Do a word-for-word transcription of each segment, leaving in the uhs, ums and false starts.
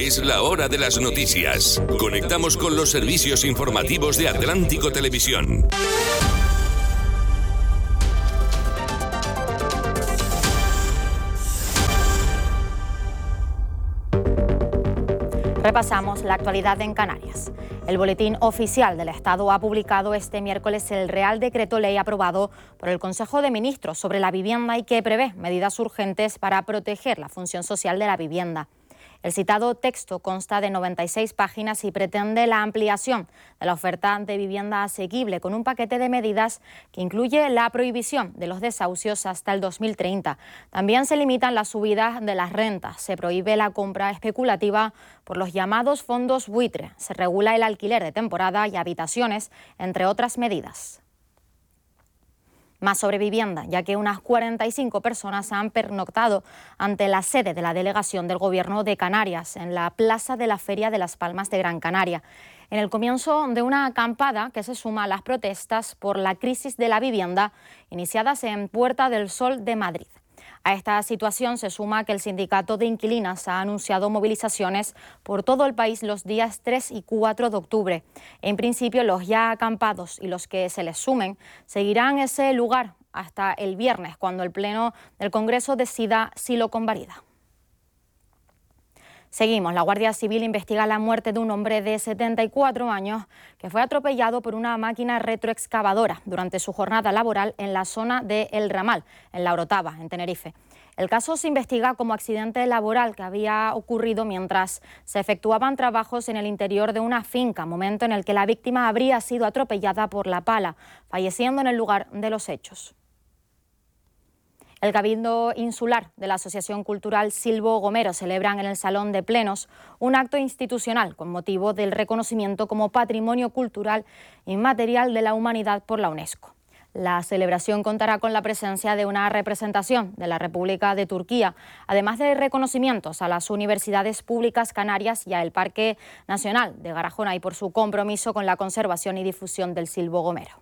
Es la hora de las noticias. Conectamos con los servicios informativos de Atlántico Televisión. Repasamos la actualidad en Canarias. El Boletín Oficial del Estado ha publicado este miércoles el Real Decreto Ley aprobado por el Consejo de Ministros sobre la vivienda y que prevé medidas urgentes para proteger la función social de la vivienda. El citado texto consta de noventa y seis páginas y pretende la ampliación de la oferta de vivienda asequible con un paquete de medidas que incluye la prohibición de los desahucios hasta el dos mil treinta. También se limitan las subidas de las rentas, se prohíbe la compra especulativa por los llamados fondos buitre, se regula el alquiler de temporada y habitaciones, entre otras medidas. Más sobre vivienda, ya que unas cuarenta y cinco personas han pernoctado ante la sede de la delegación del Gobierno de Canarias, en la plaza de la Feria de Las Palmas de Gran Canaria, en el comienzo de una acampada que se suma a las protestas por la crisis de la vivienda iniciadas en Puerta del Sol de Madrid. A esta situación se suma que el Sindicato de Inquilinas ha anunciado movilizaciones por todo el país los días tres y cuatro de octubre. En principio, los ya acampados y los que se les sumen seguirán ese lugar hasta el viernes, cuando el Pleno del Congreso decida si lo convalida. Seguimos. La Guardia Civil investiga la muerte de un hombre de setenta y cuatro años que fue atropellado por una máquina retroexcavadora durante su jornada laboral en la zona de El Ramal, en La Orotava, en Tenerife. El caso se investiga como accidente laboral que había ocurrido mientras se efectuaban trabajos en el interior de una finca, momento en el que la víctima habría sido atropellada por la pala, falleciendo en el lugar de los hechos. El Cabildo Insular de la Asociación Cultural Silvo Gomero celebran en el Salón de Plenos un acto institucional con motivo del reconocimiento como Patrimonio Cultural Inmaterial de la Humanidad por la UNESCO. La celebración contará con la presencia de una representación de la República de Turquía, además de reconocimientos a las universidades públicas canarias y al Parque Nacional de Garajona y por su compromiso con la conservación y difusión del Silvo Gomero.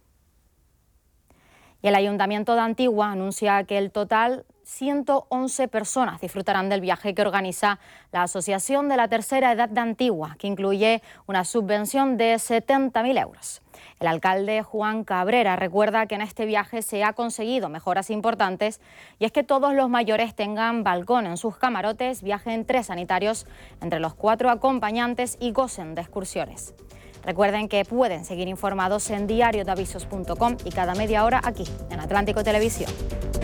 Y el Ayuntamiento de Antigua anuncia que el total ciento once personas disfrutarán del viaje que organiza la Asociación de la Tercera Edad de Antigua, que incluye una subvención de setenta mil euros. El alcalde Juan Cabrera recuerda que en este viaje se ha conseguido mejoras importantes y es que todos los mayores tengan balcón en sus camarotes, viajen tres sanitarios entre los cuatro acompañantes y gocen de excursiones. Recuerden que pueden seguir informados en diario de avisos punto com y cada media hora aquí, en Atlántico Televisión.